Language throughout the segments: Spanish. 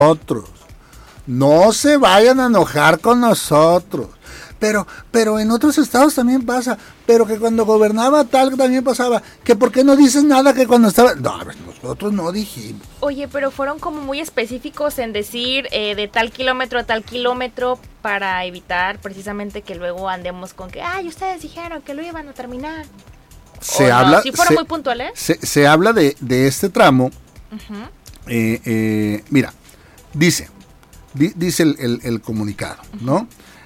nosotros. No se vayan a enojar con nosotros. Pero en otros estados también pasa. Pero que cuando gobernaba tal también pasaba. Que por qué no dices nada que cuando estaba... No, nosotros no dijimos. Oye, pero fueron como muy específicos en decir de tal kilómetro a tal kilómetro para evitar precisamente que luego andemos con que, ay, ustedes dijeron que lo iban a terminar. Se habla... No, ¿sí fueron muy puntuales? Se habla de este tramo. Uh-huh. Mira, dice el comunicado, ¿no?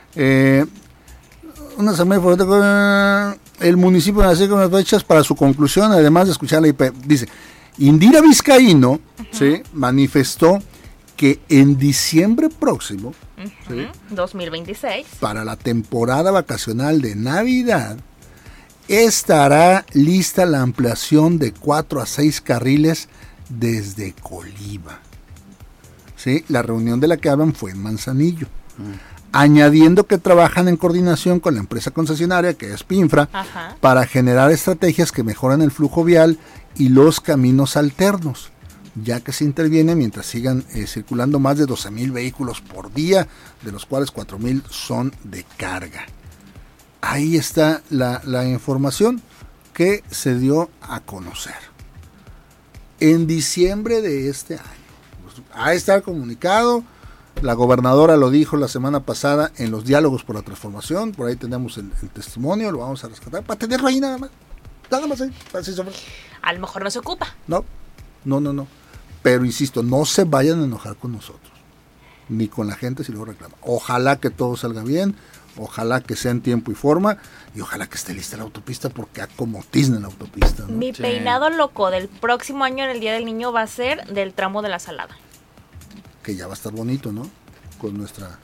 Una asamblea el municipio nació con las fechas para su conclusión, además de escuchar la IP. Dice, Indira Vizcaíno, uh-huh, ¿sí?, manifestó que en diciembre próximo, uh-huh, ¿sí?, 2026, para la temporada vacacional de Navidad, estará lista la ampliación de 4 a 6 carriles desde Coliba. ¿Sí? La reunión de la que hablan fue en Manzanillo. Añadiendo que trabajan en coordinación con la empresa concesionaria, que es Pinfra, ajá, para generar estrategias que mejoran el flujo vial y los caminos alternos, ya que se interviene mientras sigan circulando más de 12,000 vehículos por día, de los cuales 4,000 son de carga. Ahí está la información que se dio a conocer. En diciembre de este año. Ahí está el comunicado. La gobernadora lo dijo la semana pasada en los diálogos por la transformación. Por ahí tenemos el testimonio, lo vamos a rescatar para tenerlo ahí nada más. Nada más ahí. A lo mejor no se ocupa. No. Pero insisto, no se vayan a enojar con nosotros, ni con la gente si lo reclama. Ojalá que todo salga bien, ojalá que sea en tiempo y forma, y ojalá que esté lista la autopista, porque como tizna la autopista, ¿no? Mi peinado loco del próximo año en el Día del Niño va a ser del tramo de la Salada. Que ya va a estar bonito, ¿no? Con nuestra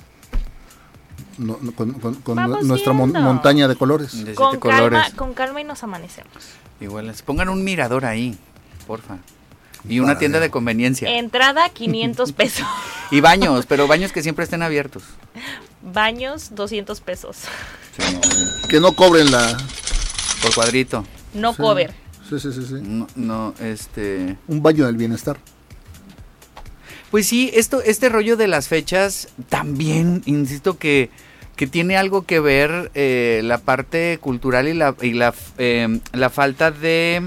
nuestra montaña de colores. De con calma y nos amanecemos. Igual, pongan un mirador ahí, porfa. Y una tienda de conveniencia. Entrada, 500 pesos. Y baños, pero baños que siempre estén abiertos. Baños, 200 pesos. Sí. Que no cobren por cuadrito. No cover. Sí. No, un baño del bienestar. Pues sí, este rollo de las fechas también, insisto que tiene algo que ver la parte cultural y la falta de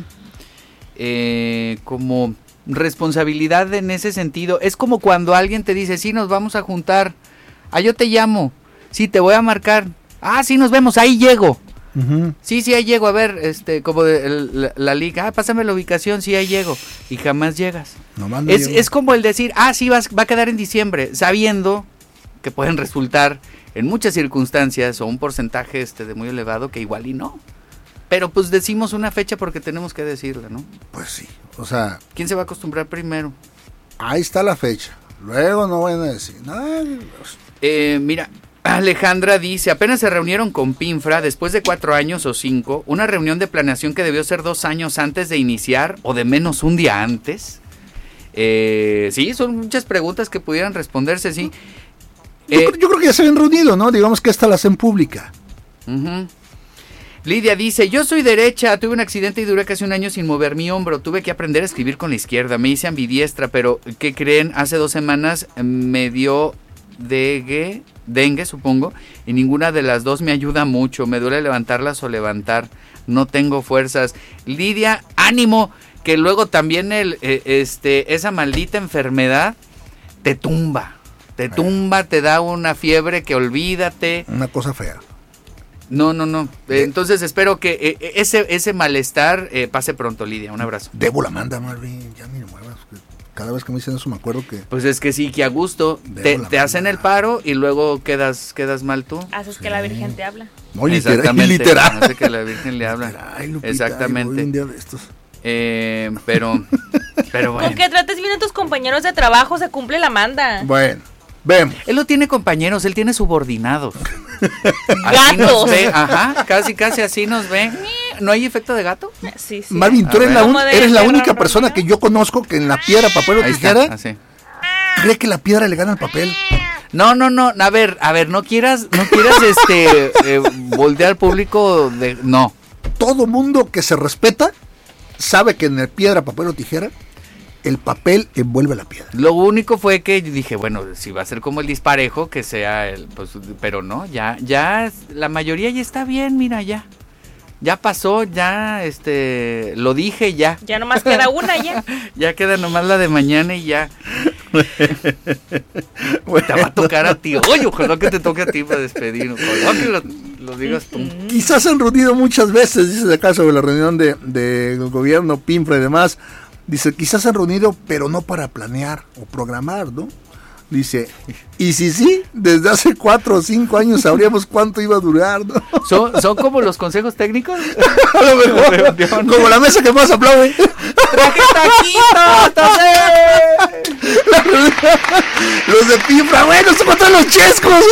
como responsabilidad en ese sentido. Es como cuando alguien te dice, sí, nos vamos a juntar, yo te llamo, sí, te voy a marcar, sí, nos vemos, ahí llego. Uh-huh. Sí, ahí llego, a ver, como la liga, pásame la ubicación, sí, ahí llego, y jamás llegas. Es como el decir, sí, va a quedar en diciembre, sabiendo que pueden resultar en muchas circunstancias o un porcentaje de muy elevado que igual y no. Pero pues decimos una fecha porque tenemos que decirla, ¿no? Pues sí, o sea... ¿Quién se va a acostumbrar primero? Ahí está la fecha, luego no vayan a decir nada. Mira... Alejandra dice, apenas se reunieron con Pinfra después de 4 años o 5, una reunión de planeación que debió ser 2 años antes de iniciar o de menos un día antes. Sí, son muchas preguntas que pudieran responderse, sí. Yo creo que ya se habían reunido, ¿no? Digamos que esta la hacen pública. Uh-huh. Lidia dice, yo soy derecha, tuve un accidente y duré casi 1 año sin mover mi hombro, tuve que aprender a escribir con la izquierda, me hice ambidiestra, pero ¿qué creen? Hace 2 semanas me dio dengue, supongo, y ninguna de las dos me ayuda mucho, me duele levantarlas o levantar, no tengo fuerzas. Lidia, ánimo, que luego también esa maldita enfermedad te tumba, te da una fiebre que olvídate. Una cosa fea. No. Entonces espero que ese malestar pase pronto, Lidia. Un abrazo. Debo la manda, Marvin, ya me muevas. Cada vez que me dicen eso me acuerdo que... Pues es que sí, que a gusto te hacen el paro y luego quedas mal tú. Haces que la Virgen te habla. No, literal. Hace que la Virgen le habla. Lupita, exactamente. Un día de estos. Pero bueno. Con que trates bien a tus compañeros de trabajo se cumple la manda. Bueno, vemos. Él no tiene compañeros, él tiene subordinados. Gatos. Nos ve, casi así nos ve. ¿No hay efecto de gato? Sí. Marvin, tú eres la única persona que yo conozco que en la piedra, papel o tijera cree que la piedra le gana al papel. No, a ver, no quieras voltear al público no. Todo mundo que se respeta sabe que en el piedra, papel o tijera el papel envuelve la piedra. Lo único fue que dije, bueno, si va a ser como el disparejo, que sea el, pues, pero no, ya la mayoría ya está bien, mira, ya pasó, ya, lo dije, ya. Ya nomás queda una, ya. Ya queda nomás la de mañana y ya. Bueno. Te va a tocar a ti. Oye, ojalá que te toque a ti para despedir. Ojalá que lo digas tú. Quizás han reunido muchas veces, dice de acá sobre la reunión del gobierno, PINFRA y demás. Dice, quizás han reunido, pero no para planear o programar, ¿no? Dice, y sí, desde hace 4 o 5 años sabríamos cuánto iba a durar, ¿no? ¿Son como los consejos técnicos? A lo mejor, como la mesa que más aplaude. ¡Traje taquitos! Los de PINFRA, bueno, se matan los chescos.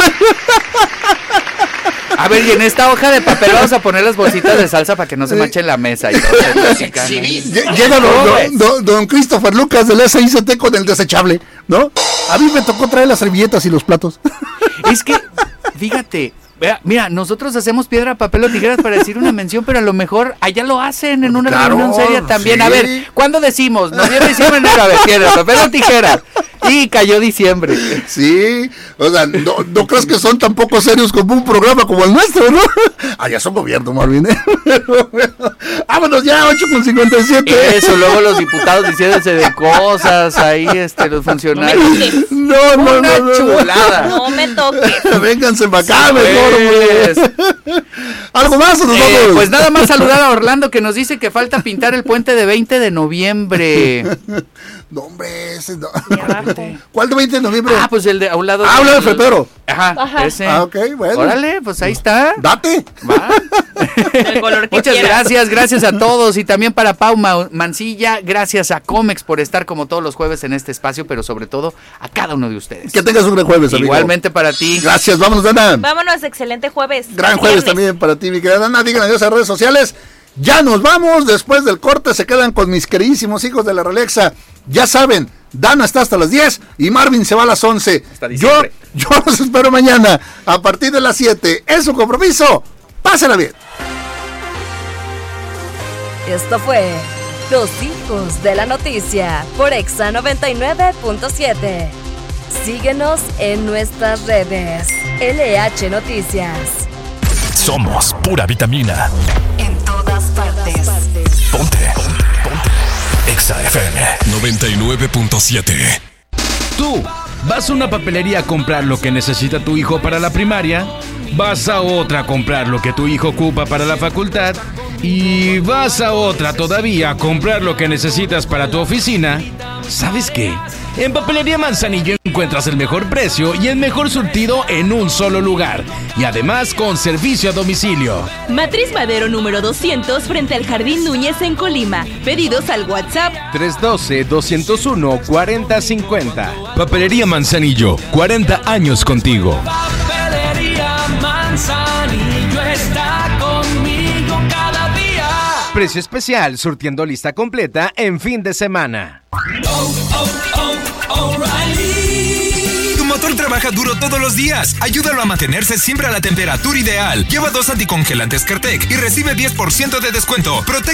A ver, y en esta hoja de papel vamos a poner las bolsitas de salsa para que no se manchen la mesa y todo. Llega don Christopher Lucas del SICT con el desechable, ¿no? A mí me tocó traer las servilletas y los platos. Es que, fíjate, mira, nosotros hacemos piedra, papel o tijeras para decir una mención, pero a lo mejor allá lo hacen en una reunión seria también. Sí. A ver, ¿cuándo decimos? Noviembre, diciembre, enero, a ver, piedra, papel o tijeras. Y cayó diciembre. Sí, o sea, no crees que son tan poco serios como un programa como el nuestro, ¿no? Allá son gobierno, Marvin. Vámonos ya, 8:57. Eso, luego los diputados diciéndose de cosas, ahí los funcionarios. No. Chulada. No me toques. Vénganse para acá, mejor. ¿Algo más o nos vamos? Pues nada más saludar a Orlando que nos dice que falta pintar el puente de 20 de noviembre. No, hombre, ese no. ¿Cuál de 20 de noviembre? Ah, pues el de a un lado. Habla de Fepero. Ajá, ese. Ok, bueno. Órale, pues ahí está. Date. Va. El color que Muchas quieras. gracias a todos y también para Pau Mancilla, gracias a Comex por estar como todos los jueves en este espacio, pero sobre todo a cada uno de ustedes. Que tengas un gran jueves, amigo. Igualmente para ti. Gracias, vámonos, Dana. Vámonos, excelente jueves. Gran jueves también para ti, mi querida Dana. Digan adiós a redes sociales. Ya nos vamos, después del corte se quedan con mis queridísimos hijos de la Relexa. Ya saben, Dana está hasta las 10 y Marvin se va a las 11. Yo los espero mañana a partir de las 7. Es su compromiso. Pásela bien. Esto fue Los Hijos de la Noticia por Exa 99.7. Síguenos en nuestras redes. LH Noticias. Somos pura vitamina. En todas partes. Ponte. Exa FM 99.7. Tú, ¿vas a una papelería a comprar lo que necesita tu hijo para la primaria? ¿Vas a otra a comprar lo que tu hijo ocupa para la facultad? ¿Y vas a otra todavía a comprar lo que necesitas para tu oficina? ¿Sabes qué? En Papelería Manzanillo encuentras el mejor precio y el mejor surtido en un solo lugar. Y además con servicio a domicilio. Matriz Madero número 200 frente al Jardín Núñez en Colima. Pedidos al WhatsApp 312-201-4050. Papelería Manzanillo, 40 años contigo. Papelería Manzanillo está conmigo cada día. Precio especial, surtiendo lista completa en fin de semana. O'Reilly. Tu motor trabaja duro todos los días. Ayúdalo a mantenerse siempre a la temperatura ideal. Lleva 2 anticongelantes Cartec y recibe 10% de descuento. Protege